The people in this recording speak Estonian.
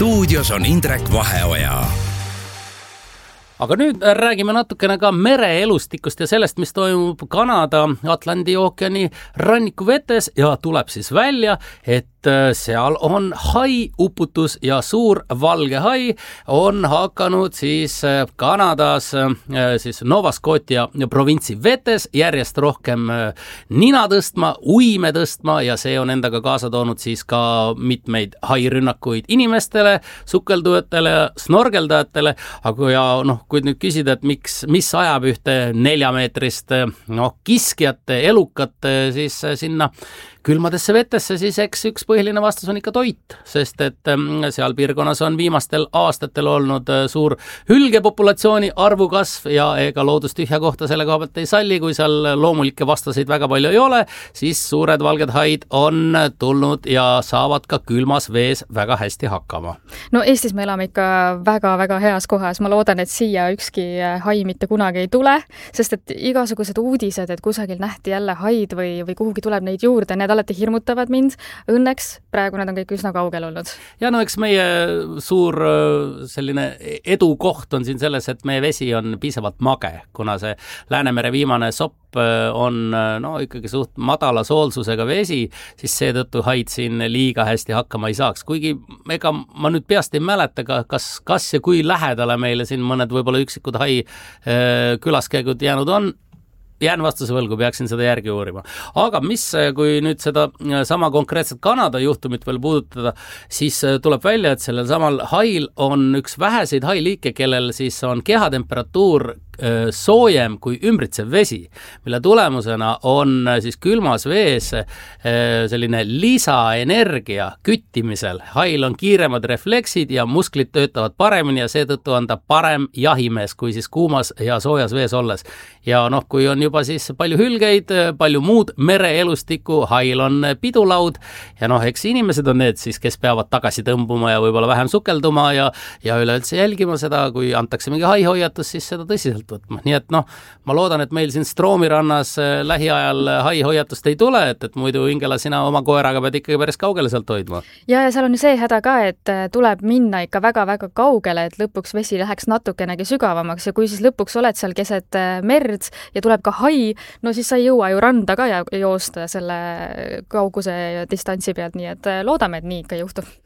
Stuudios on Indrek Vaheoja. Aga nüüd räägime natukene ka mereelustikust ja sellest, mis toimub Kanada Atlandi ookeani rannikuvetes ja tuleb siis välja, et seal on hai uputus ja suur valge hai on hakanud siis Kanadas siis Nova Scotia provintsi vetes järjest rohkem nina tõstma, uime tõstma ja see on endaga kaasa toonud siis ka mitmeid hairünnakuid inimestele, sukeldujatele, snorgeldajatele, aga ja kui nüüd küsida, et mis ajab ühte 4-meetrist kiskjate, elukate siis sinna külmadesse vetesse, siis eks üks põhiline vastus on ikka toit, sest et seal piirkonnas on viimastel aastatel olnud suur hülgepopulatsiooni arvu kasv ja ega loodus tühja kohta selle koha pealt ei salli, kui seal loomulikke vastaseid väga palju ei ole, siis suured valged haid on tulnud ja saavad ka külmas vees väga hästi hakkama. No Eestis me elame ikka väga-väga heas kohas, ma loodan, et siia ükski hai mitte kunagi ei tule, sest et igasugused uudised, et kusagil nähti jälle haid või kuhugi tuleb neid juurde, need alati hirmutavad mind. Õnneks praegu nad on kõik üsna kaugel olnud. Ja eks meie suur selline edukoht on siin selles, et meie vesi on piisavalt mage, kuna see Läänemere viimane sopp on ikkagi suht madala soolsusega vesi, siis seetõttu haid siin liiga hästi hakkama ei saaks. Kuigi ega ma nüüd peast ei mäleta, kas ja kui lähedale meile siin mõned võib-olla üksikud hai külaskäigud jäänud on, jään vastuse võlgu, peaksin seda järgi uurima. Aga kui nüüd seda sama konkreetset Kanada juhtumit veel puudutada, siis tuleb välja, et sellel samal hail on üks väheseid hailiike, kellel siis on kehatemperatuur soojem kui ümbritsev vesi, mille tulemusena on siis külmas vees selline lisaenergia küttimisel. Hail on kiiremad refleksid ja musklid töötavad paremini ja seetõttu on ta parem jahimees kui siis kuumas ja soojas vees olles. Ja kui on juba siis palju hülgeid, palju muud mereelustikku, hail on pidulaud ja eks inimesed on need siis, kes peavad tagasi tõmbuma ja võib-olla vähem sukelduma ja üleüldse jälgima seda, kui antakse mingi haihoiatus, siis seda tõsiselt võtma. Nii et ma loodan, et meil siin Stroomi rannas lähiajal haihoiatust ei tule, et muidu Ingela, sina oma koeraga pead ikkagi päris kaugele sealt hoidma. Ja seal on ju see häda ka, et tuleb minna ikka väga-väga kaugele, et lõpuks vesi läheks natukenegi sügavamaks ja kui siis lõpuks oled seal keset merd ja tuleb ka hai, siis sa ei jõua ju randa ka ja joosta selle kauguse ja distantsi pealt, nii et loodame, et nii ikka juhtub.